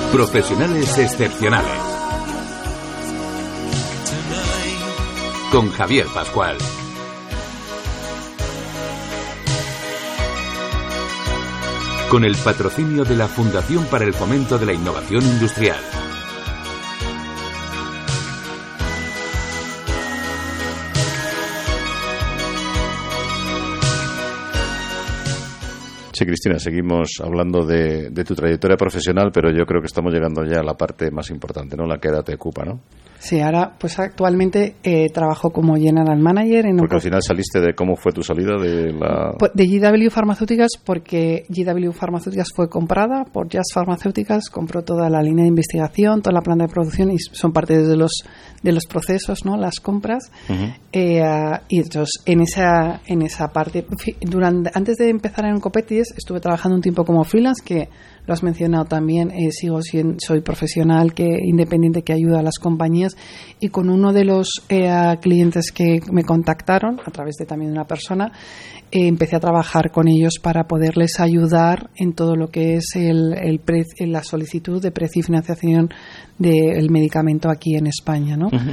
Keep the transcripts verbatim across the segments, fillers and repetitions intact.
Profesionales excepcionales. Con Javier Pascual. Con el patrocinio de la Fundación para el Fomento de la Innovación Industrial. Sí, Cristina, seguimos hablando de, de tu trayectoria profesional, pero yo creo que estamos llegando ya a la parte más importante, ¿no? La que ahora te ocupa, ¿no? Sí, ahora, pues actualmente eh, trabajo como General Manager en un... Porque al final saliste de cómo fue tu salida de la... De G W Farmacéuticas, porque G W Farmacéuticas fue comprada por Jazz Farmacéuticas, compró toda la línea de investigación, toda la planta de producción y son parte de los de los procesos, ¿no? Las compras. Uh-huh. eh, y entonces, en esa en esa parte, durante antes de empezar en Oncopetis, estuve trabajando un tiempo como freelance, que lo has mencionado también, eh, sigo siendo, soy profesional que independiente que ayuda a las compañías, y con uno de los eh, clientes que me contactaron a través de también una persona, eh, empecé a trabajar con ellos para poderles ayudar en todo lo que es el, el pre, la solicitud de precio y financiación del medicamento aquí en España, ¿no? Uh-huh.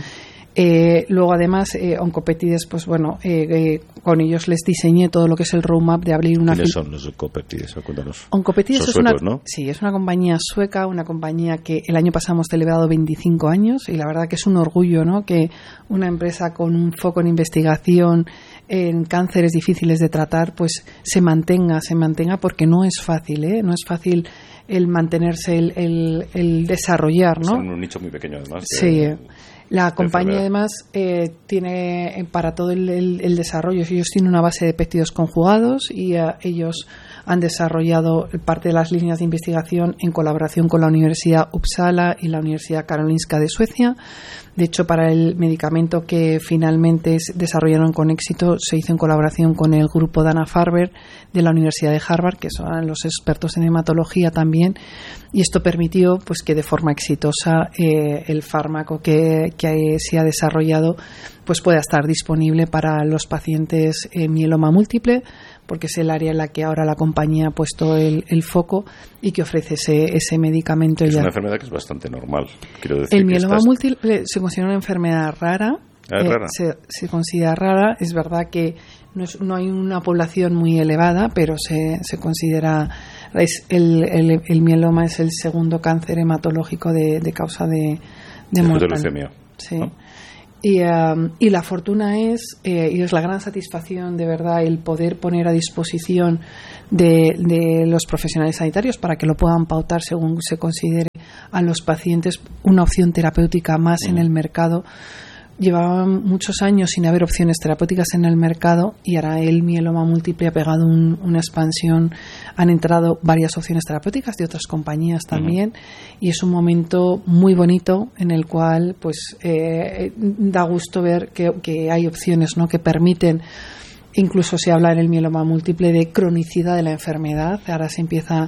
Eh, luego además eh, Oncopeptides, pues bueno, eh, eh, con ellos les diseñé todo lo que es el roadmap de abrir una... ¿Quiénes son los Oncopeptides? Cuéntanos. Oncopeptides es suecos, una, ¿no? Sí, es una compañía sueca, una compañía que el año pasado hemos celebrado veinticinco años y la verdad que es un orgullo, ¿no? Que una empresa con un foco en investigación en cánceres difíciles de tratar, pues se mantenga, se mantenga porque no es fácil, ¿eh? No es fácil el mantenerse, el, el, el desarrollar, ¿no? Son un nicho muy pequeño además. Sí. Que... La compañía además eh, tiene para todo el, el, el desarrollo, ellos tienen una base de péptidos conjugados y uh, ellos han desarrollado parte de las líneas de investigación en colaboración con la Universidad Uppsala y la Universidad Karolinska de Suecia. De hecho, para el medicamento que finalmente desarrollaron con éxito se hizo en colaboración con el grupo Dana-Farber de la Universidad de Harvard, que son los expertos en hematología también, y esto permitió pues que de forma exitosa eh, el fármaco que, que se ha desarrollado pues pueda estar disponible para los pacientes en mieloma múltiple, porque es el área en la que ahora la compañía ha puesto el, el foco y que ofrece ese, ese medicamento. Es ya. Una enfermedad que es bastante normal, quiero decir. El mieloma estás... múltiple se considera una enfermedad rara. ¿Ah, es eh, rara? Se, se considera rara. Es verdad que no, es, no hay una población muy elevada, pero se, se considera... Es el, el, el mieloma es el segundo cáncer hematológico de, de causa de, de mortalidad. Sí. ¿No? Y, um, y la fortuna es, eh, y es la gran satisfacción de verdad, el poder poner a disposición de, de los profesionales sanitarios para que lo puedan pautar según se considere a los pacientes una opción terapéutica más en el mercado. Llevaban muchos años sin haber opciones terapéuticas en el mercado y ahora el mieloma múltiple ha pegado un, una expansión. Han entrado varias opciones terapéuticas de otras compañías también, uh-huh. y es un momento muy bonito en el cual pues eh, da gusto ver que, que hay opciones, ¿no? Que permiten. Incluso se habla en el mieloma múltiple de cronicidad de la enfermedad. Ahora se empieza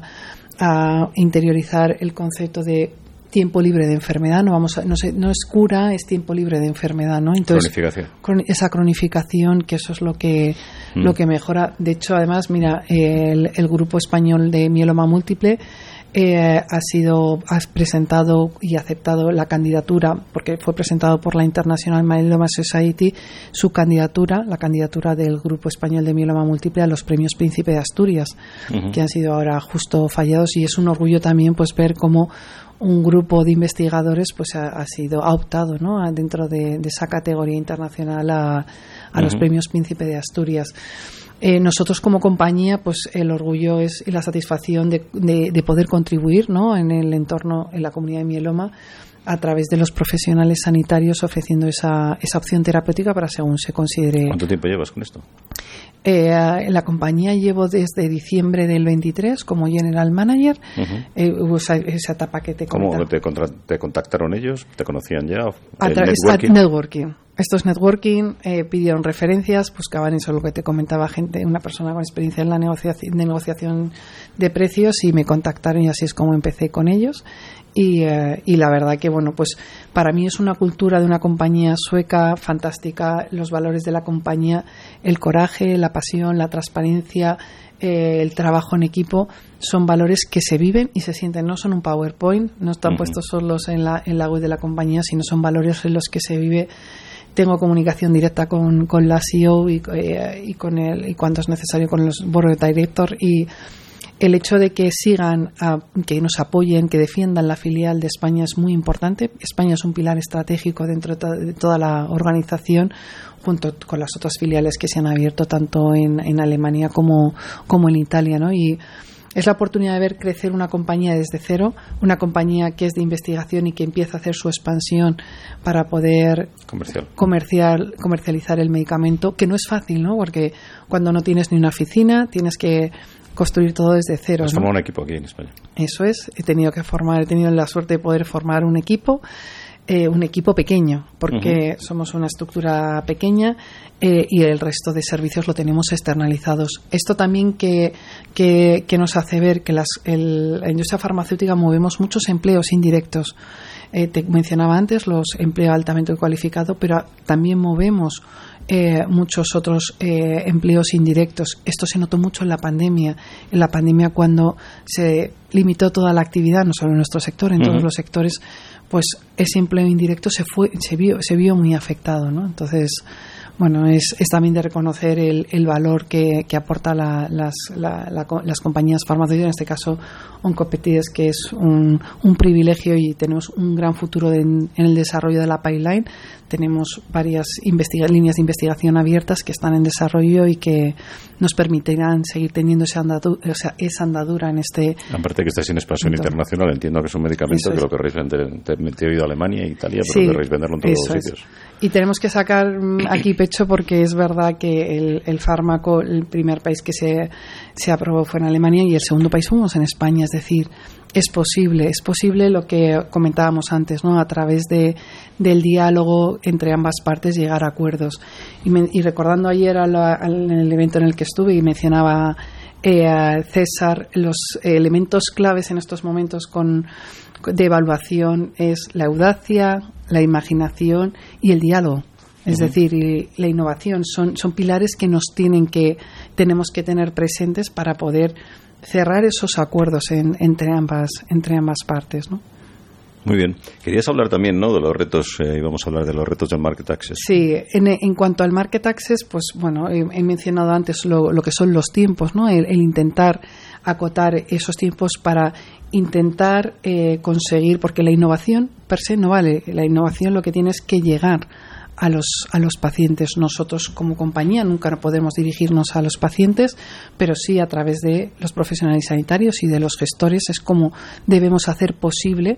a interiorizar el concepto de tiempo libre de enfermedad. No vamos a, no, se, no es cura, es tiempo libre de enfermedad, ¿no? Entonces, cronificación. Cron, esa cronificación, que eso es lo que mm. lo que mejora. De hecho, además, mira, el, el grupo español de mieloma múltiple eh, ha sido ha presentado y aceptado la candidatura, porque fue presentado por la International Myeloma Society, su candidatura, la candidatura del grupo español de mieloma múltiple a los premios Príncipe de Asturias, uh-huh. que han sido ahora justo fallados, y es un orgullo también pues ver cómo un grupo de investigadores pues ha, ha sido ha optado, ¿no? dentro de, de esa categoría internacional a, a uh-huh. los premios Príncipe de Asturias. Eh, nosotros como compañía, pues el orgullo es y la satisfacción de, de, de poder contribuir, ¿no? En el entorno, en la comunidad de mieloma, a través de los profesionales sanitarios ofreciendo esa, esa opción terapéutica para según se considere. ¿Cuánto tiempo llevas con esto? Eh, en la compañía llevo desde diciembre del veintitrés como General Manager. Uh-huh. Eh, hubo esa, esa etapa que te comentaba. ¿Cómo te, contra- te contactaron ellos? ¿Te conocían ya? A través de networking. Esto es networking, eh, pidieron referencias, buscaban eso, lo que te comentaba, gente, una persona con experiencia en la negociación de, negociación de precios, y me contactaron y así es como empecé con ellos. Y, eh, y la verdad que, bueno, pues para mí es una cultura de una compañía sueca fantástica, los valores de la compañía, el coraje, la pasión, la transparencia, eh, el trabajo en equipo, son valores que se viven y se sienten, no son un PowerPoint, no están uh-huh. puestos solos en la, en la web de la compañía, sino son valores en los que se vive. Tengo comunicación directa con, con la C E O y, eh, y, con el, y cuando es necesario con los board of directors, y el hecho de que sigan, a, que nos apoyen, que defiendan la filial de España es muy importante. España es un pilar estratégico dentro de, to- de toda la organización, junto con las otras filiales que se han abierto tanto en, en Alemania como, como en Italia, ¿no? Y es la oportunidad de ver crecer una compañía desde cero, una compañía que es de investigación y que empieza a hacer su expansión para poder Comercial. comercial, comercializar el medicamento, que no es fácil, ¿no? Porque cuando no tienes ni una oficina, tienes que construir todo desde cero. Has ¿no? formado un equipo aquí en España. Eso es, he tenido que formar, he tenido la suerte de poder formar un equipo, eh, un equipo pequeño, porque uh-huh. somos una estructura pequeña eh, y el resto de servicios lo tenemos externalizados. Esto también que, que, que nos hace ver que las, el, la industria farmacéutica movemos muchos empleos indirectos. Eh, te mencionaba antes los empleos altamente cualificados, pero también movemos Eh, muchos otros eh, empleos indirectos. Esto se notó mucho en la pandemia. En la pandemia, cuando se limitó toda la actividad, no solo en nuestro sector, en uh-huh. todos los sectores, pues ese empleo indirecto se fue, se vio, se vio muy afectado, ¿no? Entonces, bueno, es, es también de reconocer el, el valor que, que aporta la, las, la, la, las compañías farmacéuticas, en este caso Oncopeptides, que es un, un privilegio, y tenemos un gran futuro de, en el desarrollo de la pipeline. Tenemos varias investiga- líneas de investigación abiertas que están en desarrollo y que nos permitirán seguir teniendo esa andadura, o sea, esa andadura en este... Aparte que estáis en expansión entonces, internacional, entiendo que es un medicamento que lo querréis vender, te, te he oído a Alemania e Italia, pero sí, querréis venderlo en todos los sitios. Es. Y tenemos que sacar aquí pecho, porque es verdad que el, el fármaco, el primer país que se, se aprobó fue en Alemania y el segundo país fuimos en España. Es decir, es posible, es posible lo que comentábamos antes, ¿no? A través de del diálogo entre ambas partes llegar a acuerdos. Y, me, y recordando ayer a la, al, en el evento en el que estuve y mencionaba eh, a César, los elementos claves en estos momentos con, de evaluación es la audacia, la imaginación y el diálogo. Es uh-huh. decir, y la innovación son, son pilares que nos tienen que tenemos que tener presentes para poder cerrar esos acuerdos en, entre ambas entre ambas partes, ¿no? Muy bien. Querías hablar también, ¿no?, de los retos, eh, íbamos a hablar de los retos del Market Access. Sí, en, en cuanto al Market Access, pues bueno, he, he mencionado antes lo, lo que son los tiempos, ¿no? El, el intentar acotar esos tiempos para intentar eh, conseguir, porque la innovación per se no vale, la innovación lo que tiene es que llegar a los a los pacientes. Nosotros como compañía nunca podemos dirigirnos a los pacientes, pero sí a través de los profesionales sanitarios y de los gestores es como debemos hacer posible